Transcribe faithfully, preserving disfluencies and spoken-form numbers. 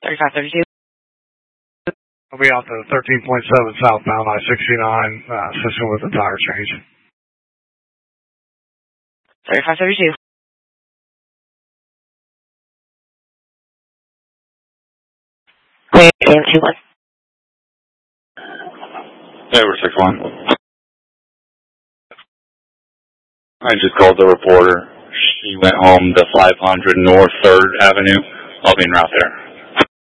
thirty-five thirty-two. I'll be out to thirteen point seven southbound I sixty-nine, uh, assisting with the tire change. thirty-five thirty-two. Clear, A M two one. Over six one. I just called the reporter. She went home to five hundred North third Avenue. I'll be en route there.